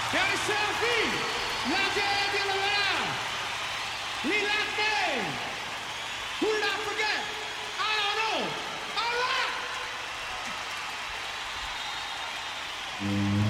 Cari Selfie, la gente la la, we like them. Who did I forget? I don't know. All right.